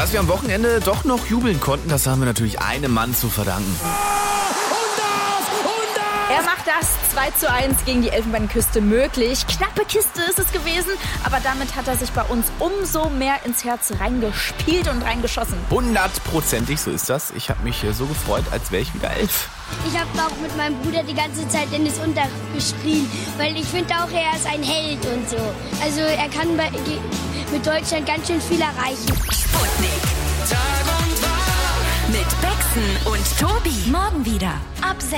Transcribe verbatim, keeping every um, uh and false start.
Dass wir am Wochenende doch noch jubeln konnten, das haben wir natürlich einem Mann zu verdanken. Er macht das zwei zu eins gegen die Elfenbeinküste möglich. Knappe Kiste ist es gewesen, aber damit hat er sich bei uns umso mehr ins Herz reingespielt und reingeschossen. Hundertprozentig, so ist das. Ich habe mich so gefreut, als wäre ich wieder elf. Ich habe auch mit meinem Bruder die ganze Zeit Dennis Undaff geschrien, weil ich finde auch, er ist ein Held und so. Also er kann bei, mit Deutschland ganz schön viel erreichen. Sputnik. Tag und Tag. Mit Bexen und Tobi. Morgen wieder ab